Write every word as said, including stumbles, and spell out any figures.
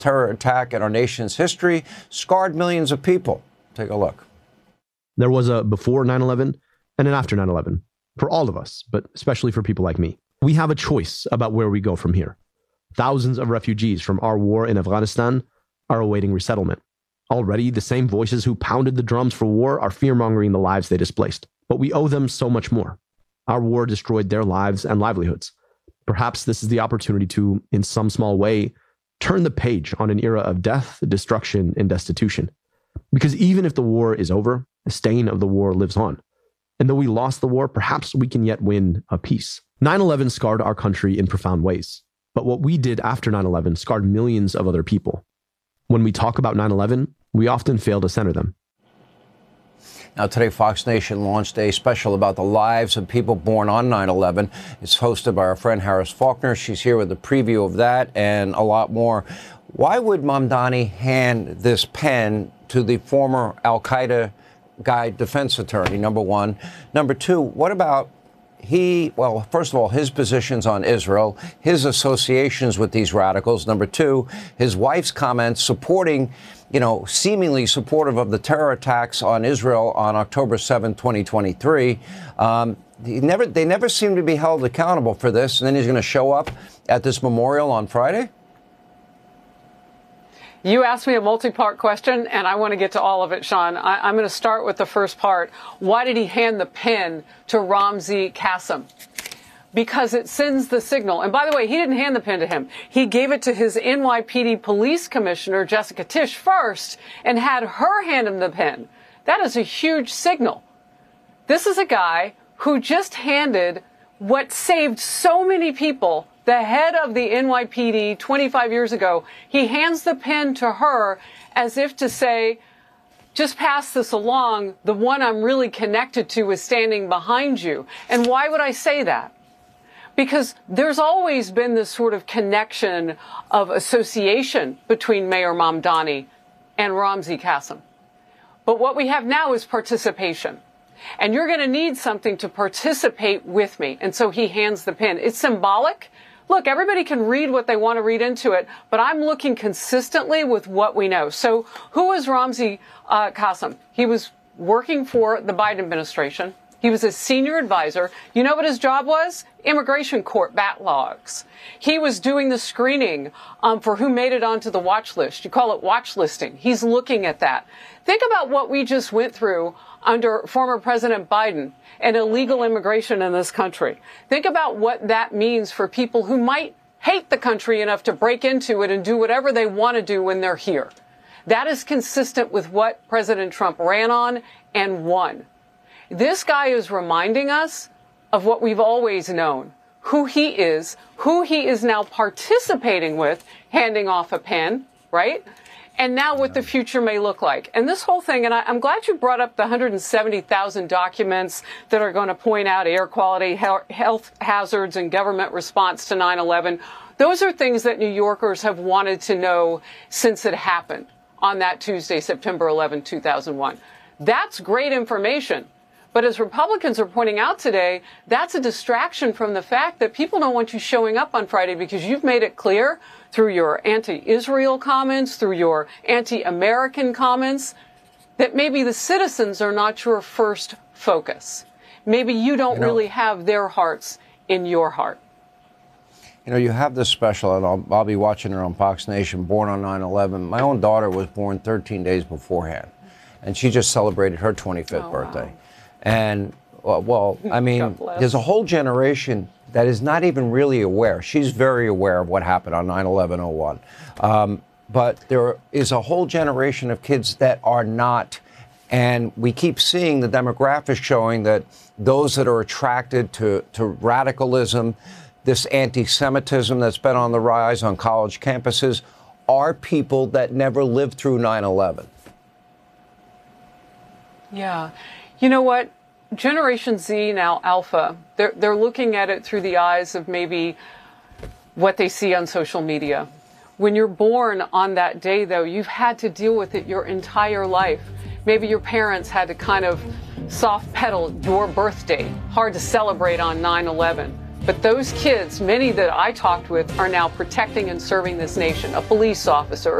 terror attack in our nation's history, scarred millions of people. Take a look. There was a before nine eleven and an after nine eleven for all of us, but especially for people like me. We have a choice about where we go from here. Thousands of refugees from our war in Afghanistan are awaiting resettlement. Already, the same voices who pounded the drums for war are fear-mongering the lives they displaced. But we owe them so much more. Our war destroyed their lives and livelihoods. Perhaps this is the opportunity to, in some small way, turn the page on an era of death, destruction, and destitution. Because even if the war is over, the stain of the war lives on. And though we lost the war, perhaps we can yet win a peace. nine eleven scarred our country in profound ways. But what we did after nine eleven scarred millions of other people. When we talk about nine eleven, we often fail to center them. Now, today, Fox Nation launched a special about the lives of people born on nine eleven. It's hosted by our friend Harris Faulkner. She's here with a preview of that and a lot more. Why would Mamdani hand this pen to the former al-Qaeda guy defense attorney, number one? Number two, what about he, well, first of all, his positions on Israel, his associations with these radicals. Number two, his wife's comments supporting, you know, seemingly supportive of the terror attacks on Israel on October seventh, twenty twenty-three. Um, he never, they never seem to be held accountable for this. And then he's going to show up at this memorial on Friday. You asked me a multi-part question, and I want to get to all of it, Sean. I, I'm going to start with the first part. Why did he hand the pen to Ramzi Qasem? Because it sends the signal. And by the way, he didn't hand the pen to him. He gave it to his N Y P D police commissioner, Jessica Tisch, first, and had her hand him the pen. That is a huge signal. This is a guy who just handed what saved so many people, the head of the N Y P D twenty-five years ago. He hands the pen to her as if to say, just pass this along. The one I'm really connected to is standing behind you. And why would I say that? Because there's always been this sort of connection of association between Mayor Mamdani and Ramzi Qasem. But what we have now is participation. And you're going to need something to participate with me. And so he hands the pen. It's symbolic. Look, everybody can read what they want to read into it, but I'm looking consistently with what we know. So who is Ramzi uh, Qasem? He was working for the Biden administration. He was a senior advisor. You know what his job was? Immigration court backlogs. He was doing the screening um, for who made it onto the watch list. You call it watch listing. He's looking at that. Think about what we just went through under former President Biden and illegal immigration in this country. Think about what that means for people who might hate the country enough to break into it and do whatever they want to do when they're here. That is consistent with what President Trump ran on and won. This guy is reminding us of what we've always known, who he is, who he is now participating with, handing off a pen, right? And now what the future may look like. And this whole thing, and I, I'm glad you brought up the one hundred seventy thousand documents that are going to point out air quality, health hazards, and government response to nine eleven. Those are things that New Yorkers have wanted to know since it happened on that Tuesday, September eleventh, two thousand one. That's great information. But as Republicans are pointing out today, that's a distraction from the fact that people don't want you showing up on Friday because you've made it clear through your anti-Israel comments, through your anti-American comments, that maybe the citizens are not your first focus. Maybe you don't you know, really have their hearts in your heart. You know, you have this special, and I'll, I'll be watching her on Fox Nation, Born on nine eleven. My own daughter was born thirteen days beforehand, and she just celebrated her twenty-fifth oh, birthday. Wow. And, well, I mean, there's a whole generation that is not even really aware. She's very aware of what happened on nine eleven oh one. Um, but there is a whole generation of kids that are not. And we keep seeing the demographics showing that those that are attracted to, to radicalism, this anti-Semitism that's been on the rise on college campuses, are people that never lived through nine eleven. Yeah. You know what? Generation Z, now Alpha, they're, they're looking at it through the eyes of maybe what they see on social media. When you're born on that day, though, you've had to deal with it your entire life. Maybe your parents had to kind of soft pedal your birthday. Hard to celebrate on nine eleven. But those kids, many that I talked with, are now protecting and serving this nation. A police officer,